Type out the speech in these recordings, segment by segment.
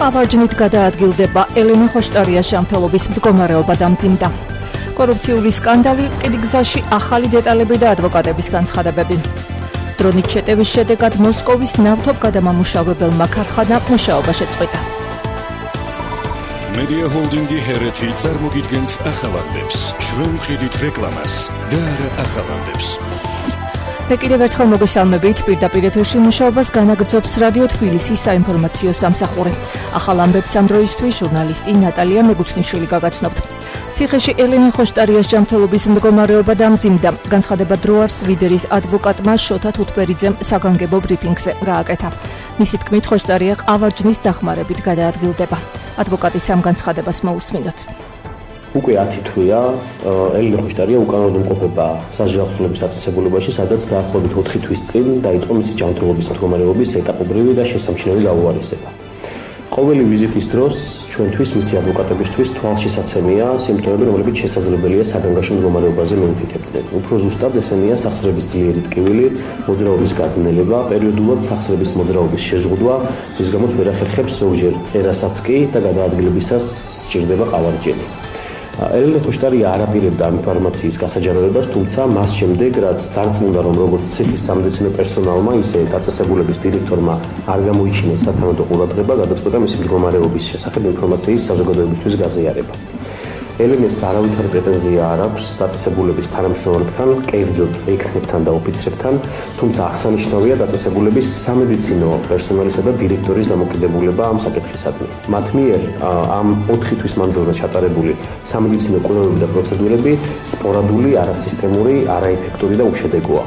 ყავარჯნით გადაადგილდება ელენე ხოშტარიას ჯანმრთელობის მდგომარეობა დამძიმდა. კორუფციული სკანდალი, რკინიგზაში ახალი დეტალები და ადვოკატების განცხადებები. დრონით შეტევის შედეგად მოსკოვის ნავთობგადამამუშავებელმა ქარხანამ მუშაობა შეწყვიტა. Media Holding-ი ჰერეთი წარმოგიდგენთ ახალანდებს, ჩვენ ვყიდით რეკლამას და არა ახალანდებს. კიდევ ერთხელ მოგესალმებით, პირდაპირ ეთერში მუშაობას განაგრძობს რადიო თბილისის საინფორმაციო სამსახური. ახალ ამბებს ამ დროისთვის ჟურნალისტი ნატალია მეგუთნიშვილი გაგაცნობთ. ციხეში ელენე ხოშტარიას ჯანმრთელობის მდგომარეობა დამძიმდა. განცხადება დროარს ლიდერის ადვოკატმა შოთა თუთბერიძემ საგანგებო ბრიფინგზე გააკეთა. მისი თქმით, ხოშტარია ყავარჯნის დახმარებით გადაადგილდება. ადვოკატის ამ განცხადებას მოусმინოთ. უკვე 10 თვეა ელენე ხოშტარია უკანონოდ იმყოფება სასჯელს დაწესებულებაში, სადაც დაახლოებით 4 თვის წინ დაიწყო მისი ჯანმრთელობის მდგომარეობის ეტაპობრივი და შესამჩნევი გაუარესება. ყოველი ვიზიტის დროს ჩვენთვის მისი ადვოკატებისთვის თვალშისაცემია სიმპტომები, რომლებიც შესაძლებელია საგანგაშო მდგომარეობაზე მიუთითებდნენ. უფრო ზუსტად ესენია სახსრების ძლიერი ტკივილი, მოძრაობის გაძნელება, პერიოდულად სახსრების მოძრაობის შეზღუდვა, რის გამოც ვერ ახერხებს ზოგჯერ წერასაც კი და გადაადგილებისას სჭირდება ყავარჯენი. ელენე ხოშტარია არ აპირებდა ამ ინფორმაციის გასაჯაროებას, თუმცა მას შემდეგ, რაც დარწმუნდა, რომ როგორც ციხის სამედიცინო პერსონალმა, ისე დაწესებულების დირექტორმა არ გამოიჩინეს სათანადო ყურადღება, გადაწყვიტა მისი მდგომარეობის შესახებ ინფორმაციის საზოგადოებისთვის გაზიარება. ელენეს არავითარი პრეტენზია არ აქვს დაწესებულების თანამშრომლებთან, კერძოდ ექნებთან და ოფიცრებთან, თუმცა აღსანიშნავია დაწესებულების სამედიცინო პერსონალისა და დირექტორის დამოკიდებულება ამ საკითხისადმი. მათ მიერ ამ 4 თვის მანძილზე ჩატარებული სამედიცინო კვლევები და პროცედურები სპორადული, არასისტემური, არაეფექტური და უშედეგოა.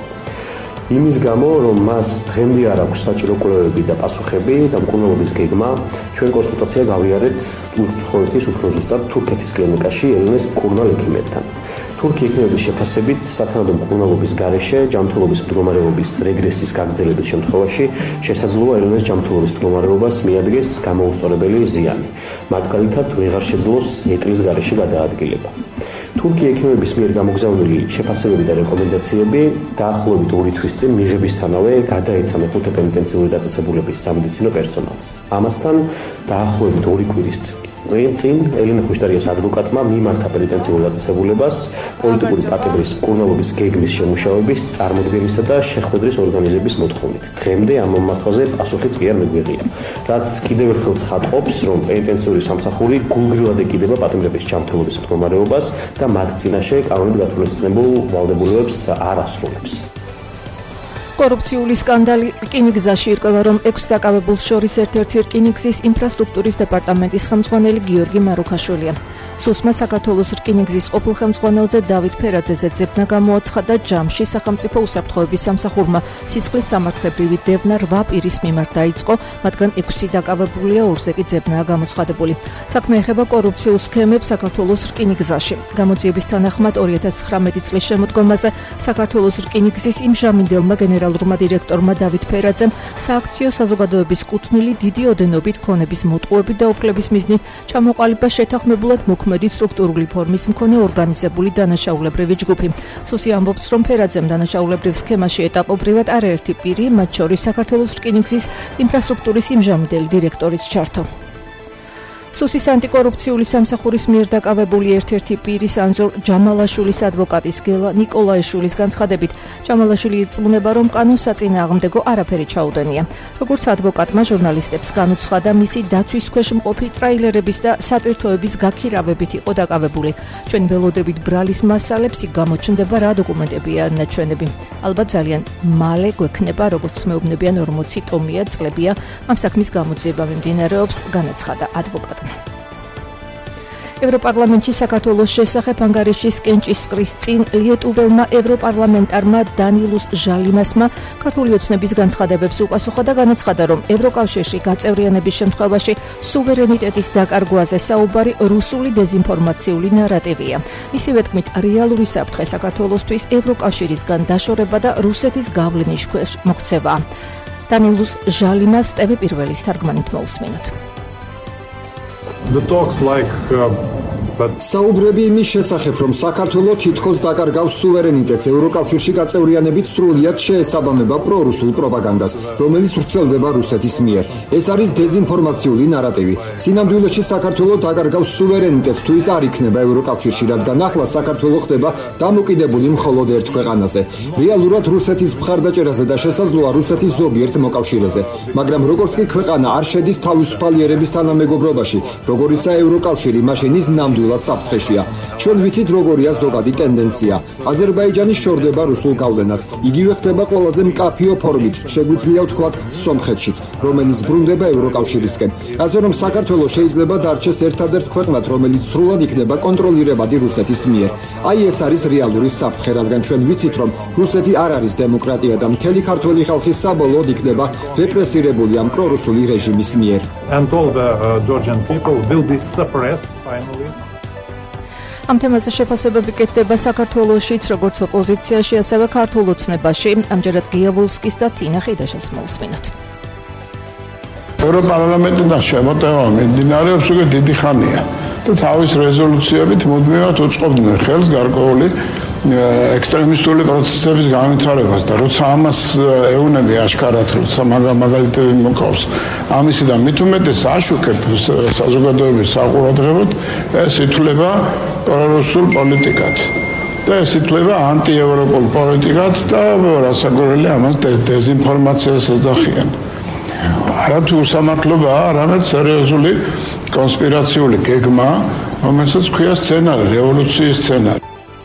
იმის გამო, რომ მას დღემდე არ აქვს საჭირო კვლევები და პასუხები და მკურნალობის გეგმა, ჩვენ კონსულტაცია გავიარეთ უცხოეთის, უფრო ზუსტად თურქეთის კლინიკაში ელენეს მკურნალ ექიმებთან. თურქი ექიმების შეფასებით, სათანადო მკურნალობის გარეშე ჯანმრთელობის მდგომარეობის რეგრესის გაგრძელების შემთხვევაში შესაძლოა ელენეს ჯანმრთელობის მდგომარეობას მიადგეს გამოუსწორებელი ზიანი. მაგალითად, ვეღარ შეძლოს ეტლის გარეშე გადაადგილება. თურქი ექიმების მიერ გამოგზავნილი შეფასებები და რეკომენდაციები დაახლოებით 2 თვის წინ მიღებისთანავე გადაეცა მეხუთე პენიტენციური დაწესებულების სამედიცინო პერსონალს. ამასთან დაახლოებით 2 კვირის წინ ელენე ხოშტარიას ადვოკატმა მიმართა პენიტენციურ დაწესებულებას პოლიტიკური პატიმრის მკურნალობის გეგმის შემუშავების, წარმოდგენისა და შეხვედრის ორგანიზების მოთხოვნით. დღემდე ამ მომართვაზე პასუხიც კი არ მიგვიღია, რაც კიდევ ერთხელ ცხადყოფს, რომ პენიტენციური სამსახური გულგრილად ეკიდება პატიმრების ჯანმრთელობის მდგომარეობას და მათ წინაშე კანონით გათვალისწინებულ ვალდებულებებს არ ასრულებს. კორუფციული სკანდალი, რკინიგზაში ირკვევა, რომ 6 დაკავებულს შორის ერთ-ერთი რკინიგზის ინფრასტრუქტურის დეპარტამენტის ხელმძღვანელი გიორგი მარუქაშვილია. სუსმა საქართველოს რკინიგზის ყოფილ ხელმძღვანელზე დავით ფერაძეზე ძებნა გამოაცხადა და ჯამში სახელმწიფო უსაფრთხოების სამსახურმა სისხლის სამართლებრივი დევნა 8 პირის მიმართ დაიწყო, მათგან 6 დაკავებულია, 2-ზე კი ძებნაა გამოცხადებული. საქმე ეხება კორუფციულ სქემებს საქართველოს რკინიგზაში. გამოძიების თანახმად 2019 წლის შემოდგომაზე საქართველოს რკინიგზის იმჟამინდელმა გენერალურმა დირექტორმა დავით ფერაძემ სააქციო საზოგადოების კუთვნილი დიდი ოდენობით ქონების მოტყუებით და უფლების მიზნით ჩამოყალიბა შეთანხმებულად მოქმედი სტრუქტურული ფორმის მქონე ორგანიზებული დანაშაულებრივი ჯგუფი. სუსი ამბობს, რომ ფერაძემ დანაშაულებრივ სქემაში ეტაპობრივად არაერთი პირი, მათ შორის საქართველოს რკინიგზის ინფრასტრუქტურის იმჟამინდელი დირექტორიც ჩართო. სუსის ანტიკორუფციული სამსახურის მიერ დაკავებული ერთ-ერთი პირის ანზორ ჯამალაშვილის ადვოკატის გელა ნიკოლაიშვილის განცხადებით, ჯამალაშვილი ირწმუნება, რომ კანონსაწინააღმდეგო არაფერი ჩაუდენია. როგორც ადვოკატმა ჟურნალისტებს განუცხადა, მისი დაცვის ქვეშ მყოფი ტრაილერების და სატვირთოების გაქირავებით იყო დაკავებული. ჩვენ ველოდებით ბრალის მასალებს, იქ გამოჩნდება რა დოკუმენტებია ნაჩვენები. ალბათ ძალიან მალე გვექნება, როგორც მეუბნებიან 40 ტომია წლებია ამ საქმის გამოძიება მიმდინარეობს, განაცხადა ადვოკატმა. ევროპარლამენტში საქართველოს შესახებ ანგარიშის კენჭისყრის წინ ლიეტუველმა ევროპარლამენტარმა დანილუს ჟალიმასმა ქართული ოცნების განცხადებებს უპასუხა და განაცხადა, რომ ევროკავშირში გაწევრიანების შემთხვევაში სუვერენიტეტის დაკარგვაზე საუბარი რუსული დეზინფორმაციული ნარატივია. მისივე თქმით, რეალური საფრთხე საქართველოსთვის ევროკავშირისგან დაშორება და რუსეთის გავლენის ქვეშ მოქცევა. დანილუს ჟალიმას ტv პირველის თარგმანით მოусმინოთ. The talks like საუბრები იმის შესახებ, რომ საქართველოს თითქოს დაკარგავს სუვერენიტეტს ევროკავშირში გაწევრიანებით სრულიად შეესაბამება პრორუსულ პროპაგანდას, რომელიც ვრცელდება რუსეთის მიერ. ეს არის დეზინფორმაციული ნარატივი. სინამდვილეში საქართველოს დაკარგავს სუვერენიტეტს თუ ის არ იქნება ევროკავშირში, რადგან ახლა საქართველოს ხდება დამოკიდებული მხოლოდ ერთ ქვეყანაზე. რეალურად რუსეთის მხარდაჭერაზე და შესაძლოა რუსეთის ზოგიერთ მოკავშირეზე, მაგრამ როგორც კი ქვეყანა არ შედის თავისუფალი ერების თანამეგობრობაში, როგორიცაა ევროკავშირი, მაშინ ის ნამდვილად საფრთხეშია. ჩვენ ვიცით, როგორია ზოგადი ტენდენცია. აზერბაიჯანი შორდება რუსულ გავლენას. იგივე ხდება ყველაზე მკაფიო ფორმით, შეგვიძლია ვთქვათ, სომხეთშიც, რომელიც ბრუნდება ევროკავშირისკენ. ასე რომ საქართველოს შეიძლება დარჩეს ერთადერთ ქვეყნად, რომელიც სრულად იქნება კონტროლირებადი რუსეთის მიერ. აი ეს არის რეალური საფრთხე, რადგან ჩვენ ვიცით, რომ რუსეთი არ არის დემოკრატია და მთელი ქართველი ხალხი საბოლოოდ იქნება რეპრესირებული ამ პრორუსული რეჟიმის მიერ. And all the Georgian people will be suppressed finally. ამ თემაზე შეფასებები კეთდება საქართველოშიც, როგორც ოპოზიციაში, ასევე ქართულ ოცნებაში. ამჯერად გია ვულსკის და თინა ხიდაშას მოусმინოთ. ევროპარლამენტიდან შემოტევა მიმდინარეობს უკვე დიდი ხანია და თავის რეზოლუციებით მუდმივად უწყობდნენ ხელს გარკვეული ექსტრემისტული პროცესების განვითარებას და როცა ამას ეუნები აშკარად, როცა მაგალითები მოკავს ამისიდან მით უმეტეს აშუქებ საზოგადოების საყურადღებოდ, ეს ითვლება პრორუსულ პოლიტიკად და ეს ითვლება ანტიევროპულ პოლიტიკად და რასაკვირველია ამას დეზინფორმაციას ეძახიან. არათუ უსამართლობაა, არამედ სერიოზული კონსპირაციული გეგმა, რომელსაც ქვია სცენარი, რევოლუციის სცენარი.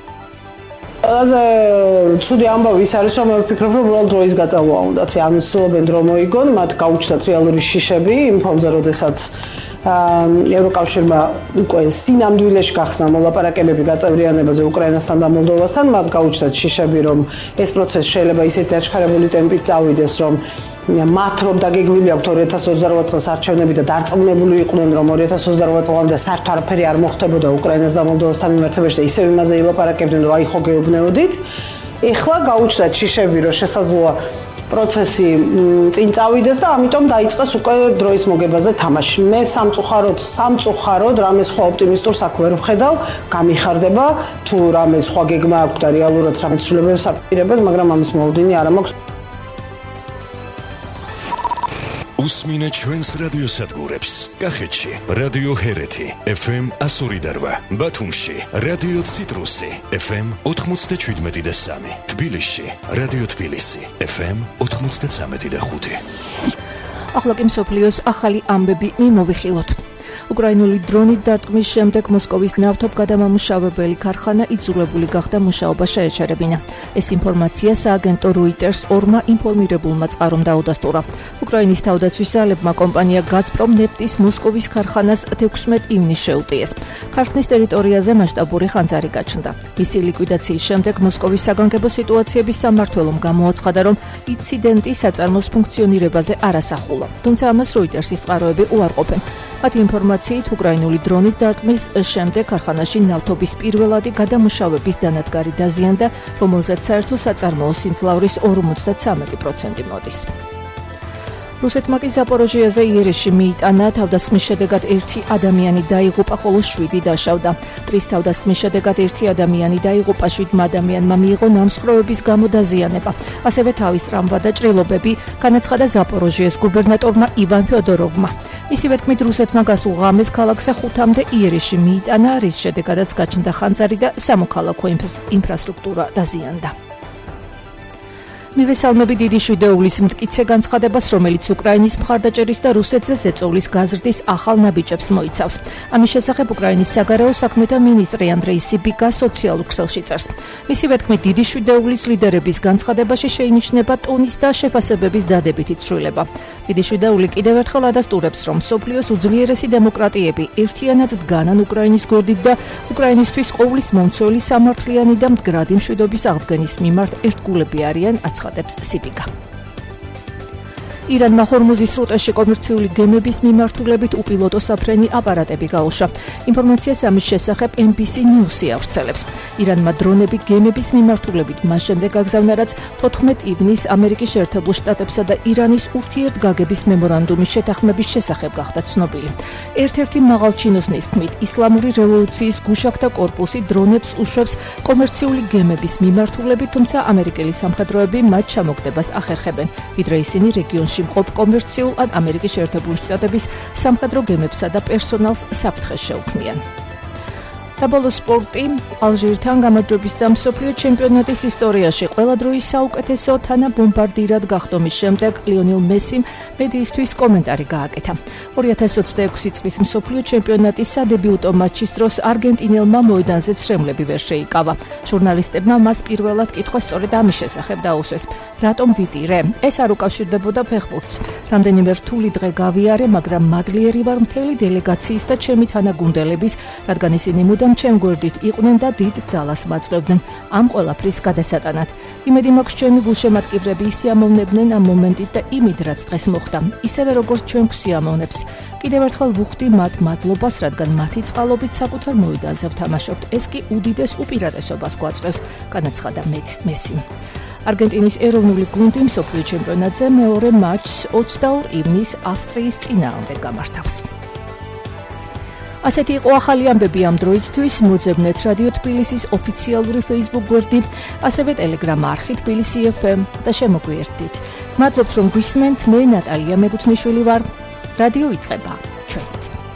ყველაზე ცუდი ამბავი ის არის, რომ მე ვფიქრობ, რომ უბრალოდ დროის გაწევა უნდათ. ანუ ცდილობენ დრო მოიგონ, მათ გაუჩნდათ რეალური შიშები იმ ფონზე, როდესაც ევროკავშირმა უკვე სინამდვილეში გახსნა მოლაპარაკებები გაწევრიანებაზე უკრაინასთან და მოლდოვასთან, მათ გაუჩნდათ შიშები, რომ ეს პროცესი შეიძლება ისეთი აჩქარებული ტემპით წავიდეს, რომ მათ რომ დაგეგმილი აქვთ 2028 წელს არჩევნები და დარწმუნებული იყვნენ, რომ 2028 წლამდე საერთოდ არაფერი არ მოხდებოდა უკრაინას და მოლდოვასთან მიმართებაში და ისევ იმაზე ილაპარაკებდნენ, რომ აი ხო გეუბნეოდით. ეხლა გაუჩნდათ შიშები, რომ შესაძლოა პროცესი წინ წავიდეს და ამიტომ დაიწყეს უკვე დროის მოგებაზე თამაში. მე სამწუხაროდ რამე სხვა ოპტიმისტურ საქმე ვერ ვხედავ, გამიხარდება თუ რამე სხვა გეგმა აქვს და რეალურად რამე ცვლილებებს აპირებენ, მაგრამ ამის მოლოდინი არ მაქვს. უსმინე ჩვენს რადიოსადგურებს. კახეთში რადიო ჰერეთი FM 102.8, ბათუმში რადიო ციტრუსი FM 97.3, თბილისში რადიო თბილისი FM 93.5. ახლა კი მსოფლიოს ახალი ამბები მიმოვიხილოთ. უკრაინული დრონით დარტყმის შემდეგ მოსკოვის ნავთობგადამამუშავებელი ქარხანა იძულებული გახდა მუშაობა შეეჩერებინა. ეს ინფორმაცია სააგენტო Reuters ორმა ინფორმირებულმა წყარომ დაუდასტურა. უკრაინის თავდაცვის ძალებმა კომპანია Gazprom ნეფტის მოსკოვის ქარხანას 16 ივნისს შეუტიეს. ქარხნის ტერიტორიაზე მასშტაბური ხანძარი გაჩნდა. მისი ლიკვიდაციის შემდეგ მოსკოვის საგანგებო სიტუაციების სამმართველომ გამოაცხადა, რომ ინციდენტი საწარმოს ფუნქციონირებაზე არ ასახულა. თუმცა ამას Reuters-ის წყაროები უარყოფენ. მათი ინფორმაციით უკრაინული დრონით დარტყმის შემდეგ ქარხანაში ნავთობის პირველადი გადამუშავების დანადგარი დაზიანდა, რომელზეც საერთო საწარმოო სიმძლავრის 53% მოდის. რუსეთმა კი ზაპოროჟიაზე იერიში მიიტანა, თავდასხმის შედეგად 1 ადამიანი დაიღუპა, ხოლო 7 დაშავდა. ტრის თავდასხმის შედეგად 1 ადამიანი დაიღუპა, 7 ადამიანმა მიიღო ნამსხვრევების გამო დაზიანება. ასევე თავის ტრამვა და ჭრილობები განაცხადა ზაპოროჟიეს გუბერნატორმა ივან ფიოდოროვმა. ისივე თქმით, რუსეთმა გასულ ღამეს ქალაქზე 5-მდე იერიში მიიტანა, რის შედეგადაც გაჩნდა ხანძარი და სამოქალაქო ინფრასტრუქტურა დაზიანდა. მივესალმები დიდი შვიდეულის მტკიცე განცხადებას, რომელიც უკრაინის მხარდაჭერის და რუსეთზე ზეწოლის გაზრდის ახალ ნაბიჯებს მოიცავს. ამის შესახებ უკრაინის საგარეო საქმეთა მინისტრი ანდრეი სიბიკა სოციალურ ქსელში წერს. მისივე თქმით, დიდი შვიდეულის ლიდერების განცხადებაში შეინიშნება ტონის და შეფასებების დადებითი ცვლილება. დიდი შვიდეული კიდევ ერთხელ ადასტურებს, რომ მსოფლიოს უძლიერესი დემოკრატიები ერთიანად დგანან უკრაინის გვერდით და უკრაინისთვის ყოვლის მომცველი სამართლიანი და მდგრადი მშვიდობის აღდგენის მიმართ ერთგულები არიან, აცხადებს სიბიკა. ირანმა ჰორმუზის სრუტეში კომერციული გემების მიმართულებით უპილოტო საფრენი აპარატები გაუშვა. ინფორმაციას ამის შესახებ NBC News-ი ავრცელებს. ირანმა დრონები გემების მიმართულებით მას შემდეგ აგზავნა, რაც 14 ივნის ამერიკის შეერთებულ შტატებსა და ირანის ურთიერთგაგების მემორანდუმის შეთანხმების შესახებ გახდა ცნობილი. ერთ-ერთი მაღალჩინოსნის თქმით, ისლამური რევოლუციის გუშაქთა კორპუსი დრონებს უშვებს კომერციული გემების მიმართულებით, თუმცა ამერიკელი სამხედროები მათ ჩამოგდებას ახერხებენ, ვიდრე ისინი რეგიონში მყოფ კომერციულ ან ამერიკის შეერთებული შტატების სამხედრო გემებსა და პერსონალს საფრთხეს შეუქმნიან. საბოლოო სპორტი ალჟირთან გამარჯვების და მსოფლიო ჩემპიონატის ისტორიაში ყველა დროის საუკეთესო თანაბომბარდირად გახდომის შემდეგ ლიონელ მესიმ მედიისთვის კომენტარი გააკეთა. 2026 წლის მსოფლიო ჩემპიონატის სადებიუტო მატჩის დროს არგენტინელმა მოედანზე ცრემლები ვერ შეიკავა. ჟურნალისტებმა მას პირველად კითხვა სწორედ ამის შესახებ დაუსვეს. რატომ ვიტირე? ეს არ უკავშირდებოდა ფეხბურთს. რამდენიმე რთული დღე გავიარე, მაგრამ მადლიერი ვარ მთელი დელეგაციის და ჩემი თანაგუნდელების, რადგან ისინი მუდამ ჩემ გვერდით იყვნენ და დიდ ძალას მაძლევდნენ ამ ყველაფრის გადასატანად. იმედი მაქვს ჩემი გულშემატკივრები ისიამოვნებდნენ ამ მომენტით და იმით რაც დღეს მოხდა, ისევე როგორც ჩვენ გვსიამოვნებს. კიდევ ერთხელ ვუხდი მათ მადლობას, რადგან მათი წყალობით საკუთარ მოედანზე ვთამაშობთ. ეს კი უდიდეს უპირატესობას გვაძლევს, განაცხადა მესიმ. არგენტინის ეროვნული გუნდი მსოფლიო ჩემპიონატზე მეორე მატჩს 22 ივნის ავსტრიის წინააღმდეგ გამართავს. ასეთი იყო ახალი ამბები ამ დროისთვის. მოძებნეთ რადიო თბილისის ოფიციალური Facebook გვერდი, ასევე Telegram არხი თბილისი FM და შემოგვიერთდით. მადლობთ რომ გვისმენთ. მე ნატალია მეგუთნიშვილი ვარ. რადიო იწყება. ჩვენ